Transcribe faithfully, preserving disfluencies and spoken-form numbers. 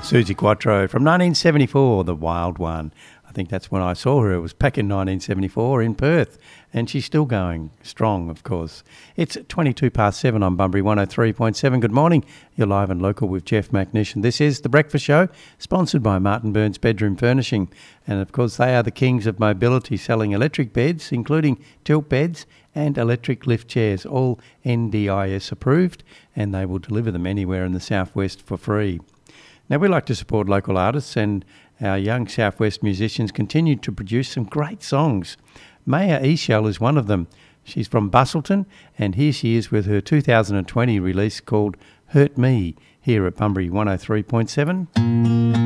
Suzi Quatro from nineteen seventy-four, The Wild One. I think that's when I saw her. It was back in nineteen seventy-four in Perth, and she's still going strong, of course. It's twenty-two past seven on Bunbury one oh three point seven. Good morning. You're live and local with Jeff McNish, and this is The Breakfast Show, sponsored by Martin Burns Bedroom Furnishing. And, of course, they are the kings of mobility, selling electric beds, including tilt beds and electric lift chairs, all N D I S approved, and they will deliver them anywhere in the southwest for free. Now, we like to support local artists, and our young Southwest musicians continue to produce some great songs. Maya Eshel is one of them. She's from Bustleton, and here she is with her two thousand twenty release called Hurt Me, here at Bunbury one oh three point seven.